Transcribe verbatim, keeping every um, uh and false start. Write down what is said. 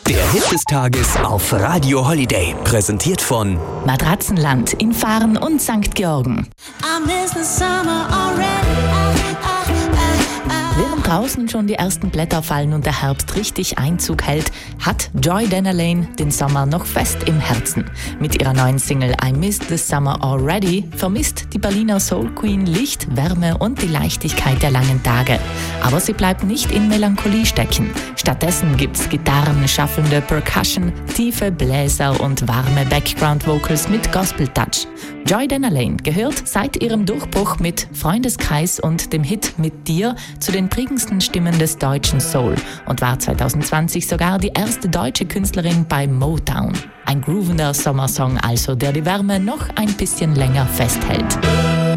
Der Hit des Tages auf Radio Holiday. Präsentiert von Matratzenland in Fahren und Sankt Georgen. I miss the summer already. Während draußen schon die ersten Blätter fallen und der Herbst richtig Einzug hält, hat Joy Dennerlein den Sommer noch fest im Herzen. Mit ihrer neuen Single I Miss the Summer Already vermisst die Berliner Soul Queen Licht, Wärme und die Leichtigkeit der langen Tage. Aber sie bleibt nicht in Melancholie stecken. Stattdessen gibt's Gitarren, schaffelnde Percussion, tiefe Bläser und warme Background-Vocals mit Gospel-Touch. Joy Dennerlein gehört seit ihrem Durchbruch mit Freundeskreis und dem Hit Mit dir zu den prägendsten Stimmen des deutschen Soul und war zwanzig zwanzig sogar die erste deutsche Künstlerin bei Motown. Ein groovender Sommersong also, der die Wärme noch ein bisschen länger festhält.